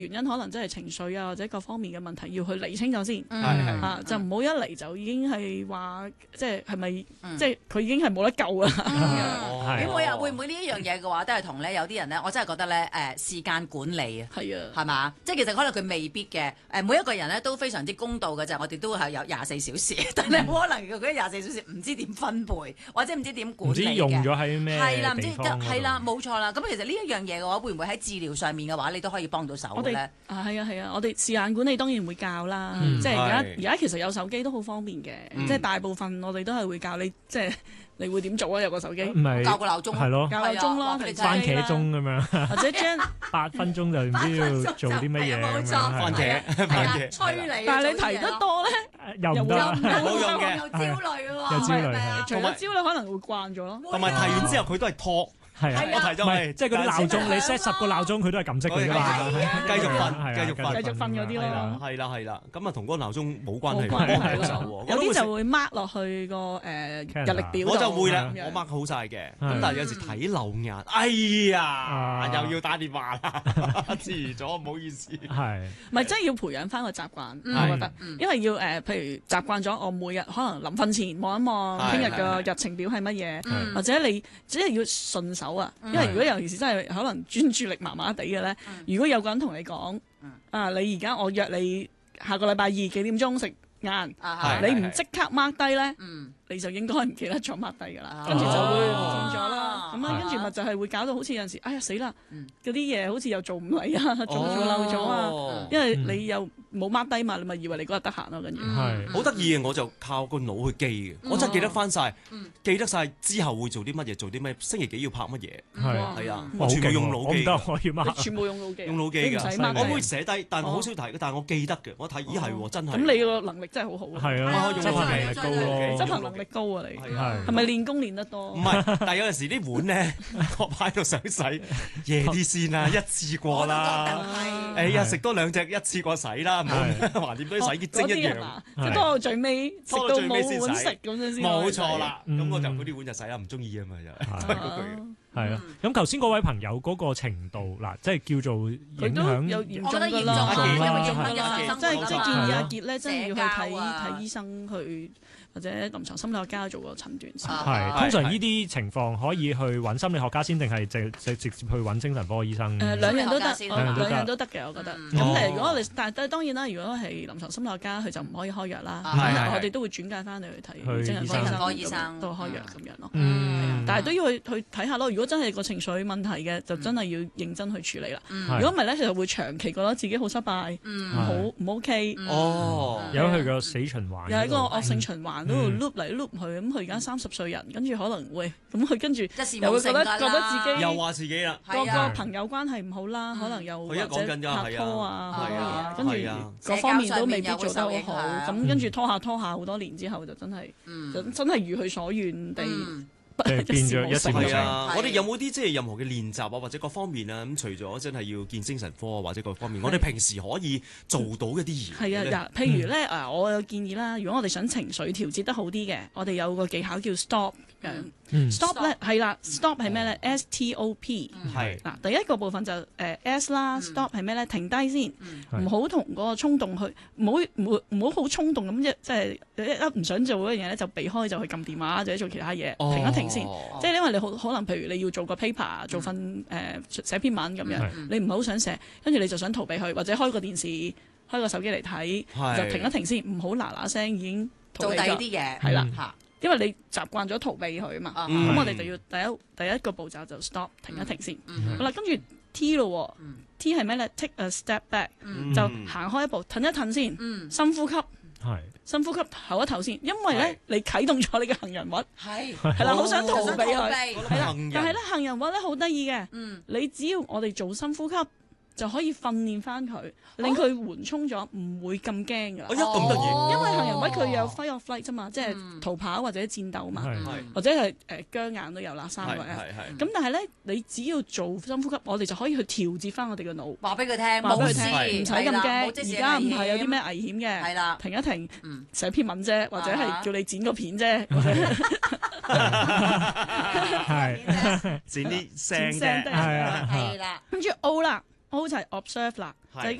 原因可能真係情緒啊或者各方面嘅問題要去釐清咗先，就唔好一嚟就已經係話即係咪即係佢已經係冇得救啊？ 會唔會呢一樣嘢嘅話都係同咧有啲人咧，我真係覺得咧時間管理啊，係嘛？即係其實可能佢未必嘅每一個人咧都非常之公道嘅就係我哋都係有24小時，但係可能佢嗰24小時唔知點分配或者唔知點管理嘅， 唔知用咗喺咩係啦，唔知地方係啦，冇錯啦。咁其實呢一樣嘢嘅話，會唔會喺治療上面嘅話，你都可以幫到手嘅咧？ 係啊，我哋時間管理當然會教啦。即係而家其實有手機都好方便嘅，即係大部分我哋都係會教你，即係你會點做啊？有個手機， 教個鬧鐘， 係咯， 教鬧鐘咯， 番茄鐘咁樣， 或者將 8分鐘就唔知要做啲乜嘢咁樣， 番茄催你。 但係你提得多咧， 又唔得， 冇用嘅， 又焦慮喎， 又焦慮， 除咗焦慮可能會慣咗咯。 同埋提完之後佢都係拖。 係啊， 我提咗係即係嗰啲鬧鐘，你 set 10個鬧鐘，佢都係撳熄佢㗎嘛， 繼續瞓，繼續瞓嗰啲咯。 係啦，咁啊同嗰個鬧鐘冇關係，幫唔到手喎。 有啲就會 mark 落去個日曆表度。 我就會啦，我 mark 好晒嘅。咁但係有時睇漏眼，哎呀，又要打電話啦，遲咗唔好意思。 係， 唔係真係要培養翻個習慣，我覺得，因為要譬如習慣咗，我每日可能臨瞓前望一望聽日嘅日程表係乜嘢，或者你只係要順手。因為如果尤其是真係可能專注力麻麻地嘅咧，如果有個人同你講，你而家我約你下個禮拜2幾點鐘食晏，你唔即刻 mark 低咧，你就應該唔記得咗 mark 低㗎啦，跟住就會唔見咗啦。咁跟住咪就係會搞到好似有陣時，哎呀死啦，嗰啲嘢好似又做唔嚟啊，做漏咗啊，因為你又冇 mark 低嘛，你咪以為你嗰日得閒咯，跟住好得意嘅，我就靠個腦去記嘅，我真係記得翻晒，記得晒之後會做啲乜嘢，做啲咩，星期幾要拍乜嘢，係啊，我全部用腦記， 我要 mark， 全部用腦記， 用腦記㗎，我會寫低，但係我好少提，但係我記得嘅，我睇咦係真係。 咁你個能力真係好好， 係啊，執行能力高咯， 執行能力高啊你，係咪練功練得多？ 唔係，但係有陣時啲碗咧，我擺喺度想洗，夜啲先啦，一次過啦。哎呀，食多2隻一次過洗啦，唔好橫掂都洗潔精一樣。 即係拖到最尾，食到冇碗食咁樣先。 冇錯啦，咁我就嗰啲碗就洗啦，唔中意啊嘛就係嗰句。 係啊，咁頭先嗰位朋友嗰個程度嗱，即係叫做影響， 有嚴重㗎啦， 因為即係建議阿傑咧，真係要去睇醫生去。或者臨床心理學家做個診斷先。 係通常呢啲情況可以去揾心理學家先，定係直接去揾精神科醫生？ 兩樣都得，兩樣都得嘅，我覺得。咁如果但係當然啦，如果係臨床心理學家，佢就唔可以開藥啦。我哋都會轉介翻你去睇精神科醫生，都開藥咁樣咯。但係都要去睇下咯。如果真係個情緒問題嘅，就真係要認真去處理啦。如果唔係咧，其實會長期覺得自己好失敗，唔 OK。 有佢個死循環， 又係個惡性循環。都 loop 嚟 loop 去，咁佢而家30歲人，跟住可能會咁佢跟住又會覺得自己又話自己啦， 個朋友關係唔好啦，可能又或者拍拖啊好多嘢，跟住各方面都未必做得好好，咁跟住拖下好多年之後就真係如佢所願地。 變咗一時無成。 我哋有冇啲即係任何嘅練習啊，或者各方面啊？咁除咗真係要見精神科啊，或者各方面，我哋平時可以做到一啲嘢。 係啊，譬如咧我有建議啦，如果我哋想情緒調節得好啲嘅，我哋有個技巧叫 stop。stop 咧係啦 ，stop 係咩咧 ？STOP 係嗱，第一個部分就S 啦，stop 係咩咧？停低先，唔好同嗰個衝動去，唔好好衝動咁即係一唔想做嗰樣嘢咧，就避開就去撳電話或者做其他嘢，停一停先。即係因為你可能譬如你要做個 paper， 做份寫篇文咁樣，你唔係好想寫，跟住你就想逃避佢，或者開個電視、開個手機嚟睇，就停一停先，唔好嗱聲已經做第二啲嘢， 係啦。因為你習慣咗逃避佢啊嘛，咁我哋就要第一個步驟就 stop 停一停先。好啦，跟住 T 咯，T 係咩咧 ？Take a step back，就行開一步，褪一褪先，深呼吸，深呼吸，唞一唞先。因為咧，你啟動咗你嘅行人屈，係啦，好想逃避佢，係啦。但係咧，行人屈咧好得意嘅，你只要我哋做深呼吸，就可以訓練翻佢，令佢緩衝咗，唔會咁驚噶啦。 咁得意， 因為行人屈佢有 fight or flight 啫嘛，即係逃跑或者戰鬥嘛，或者係僵硬都有啦，3個人。咁但係咧，你只要做深呼吸，我哋就可以去調節翻我哋嘅腦， 話俾佢聽，冇事， 唔使咁驚。而家唔係有啲咩危險嘅， 係啦， 停一停，寫篇文啫，或者係叫你剪個片啫， 剪啲聲啫， 係啦， 跟住 O 啦。 我好似係 observe 啦，就